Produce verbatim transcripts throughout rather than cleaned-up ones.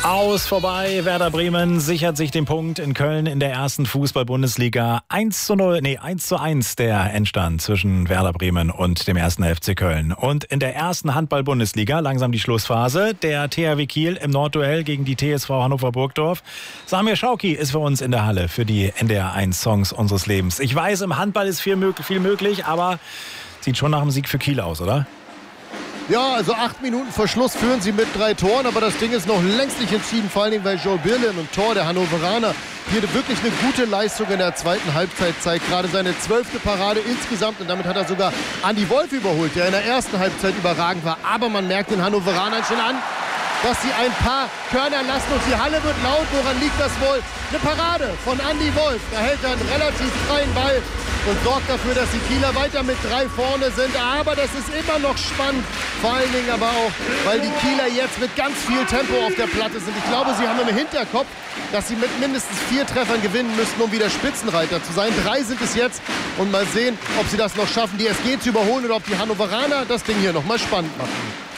Aus, vorbei. Werder Bremen sichert sich den Punkt in Köln in der ersten Fußball-Bundesliga. eins zu null, nee, eins zu eins der Endstand zwischen Werder Bremen und dem ersten F C Köln. Und in der ersten Handball-Bundesliga, langsam die Schlussphase, der T H W Kiel im Nordduell gegen die T S V Hannover-Burgdorf. Samir Schauki ist für uns in der Halle für die N D R eins Songs unseres Lebens. Ich weiß, im Handball ist viel möglich, viel möglich, aber sieht schon nach einem Sieg für Kiel aus, oder? Ja, also acht Minuten vor Schluss führen sie mit drei Toren, aber das Ding ist noch längst nicht entschieden, vor allen Dingen, weil Joel Birlen im Tor der Hannoveraner hier wirklich eine gute Leistung in der zweiten Halbzeit zeigt. Gerade seine zwölfte Parade insgesamt und damit hat er sogar Andi Wolf überholt, der in der ersten Halbzeit überragend war. Aber man merkt den Hannoveranern schon an, dass sie ein paar Körner lassen und die Halle wird laut. Woran liegt das wohl? Eine Parade von Andi Wolf. Da hält er einen relativ freien Ball und sorgt dafür, dass die Kieler weiter mit drei vorne sind. Aber das ist immer noch spannend. Vor allen Dingen aber auch, weil die Kieler jetzt mit ganz viel Tempo auf der Platte sind. Ich glaube, sie haben im Hinterkopf, dass sie mit mindestens vier Treffern gewinnen müssten, um wieder Spitzenreiter zu sein. Drei sind es jetzt. Und mal sehen, ob sie das noch schaffen, die S G zu überholen oder ob die Hannoveraner das Ding hier noch mal spannend machen.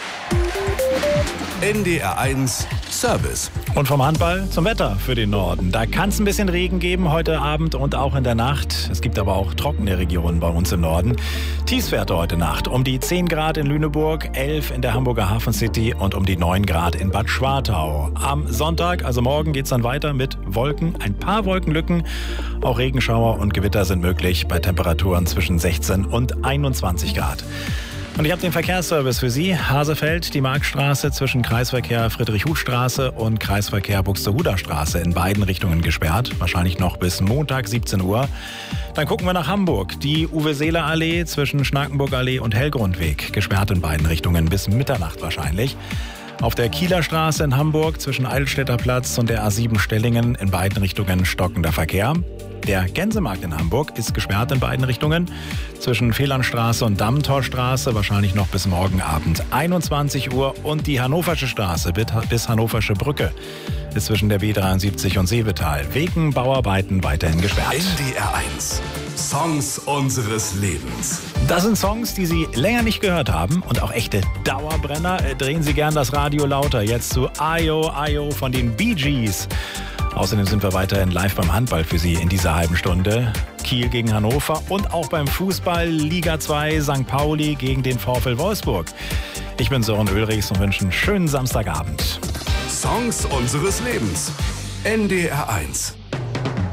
N D R eins Service. Und vom Handball zum Wetter für den Norden. Da kann es ein bisschen Regen geben heute Abend und auch in der Nacht. Es gibt aber auch trockene Regionen bei uns im Norden. Tiefstwerte heute Nacht um die zehn Grad in Lüneburg, elf in der Hamburger Hafen City und um die neun Grad in Bad Schwartau. Am Sonntag, also morgen, geht es dann weiter mit Wolken, ein paar Wolkenlücken. Auch Regenschauer und Gewitter sind möglich bei Temperaturen zwischen sechzehn und einundzwanzig Grad. Und ich habe den Verkehrsservice für Sie. Hasefeld, die Marktstraße zwischen Kreisverkehr Friedrich-Huth-Straße und Kreisverkehr Buxtehuder-Straße in beiden Richtungen gesperrt. Wahrscheinlich noch bis Montag siebzehn Uhr. Dann gucken wir nach Hamburg. Die Uwe-Seeler-Allee zwischen Schnakenburg-Allee und Hellgrundweg gesperrt in beiden Richtungen bis Mitternacht wahrscheinlich. Auf der Kieler Straße in Hamburg zwischen Eidelstädter Platz und der A sieben Stellingen in beiden Richtungen stockender Verkehr. Der Gänsemarkt in Hamburg ist gesperrt in beiden Richtungen. Zwischen Fehlernstraße und Dammtorstraße wahrscheinlich noch bis morgen Abend einundzwanzig Uhr. Und die Hannoversche Straße bis Hannoversche Brücke ist zwischen der B dreiundsiebzig und Seevetal wegen Bauarbeiten weiterhin gesperrt. N D R eins Songs unseres Lebens. Das sind Songs, die Sie länger nicht gehört haben und auch echte Dauerbrenner. Drehen Sie gern das Radio lauter. Jetzt zu Ayo Ayo von den Bee Gees. Außerdem sind wir weiterhin live beim Handball für Sie in dieser halben Stunde. Kiel gegen Hannover und auch beim Fußball Liga zwei Sankt Pauli gegen den VfL Wolfsburg. Ich bin Sören Ulrichs und wünsche einen schönen Samstagabend. Songs unseres Lebens. N D R eins.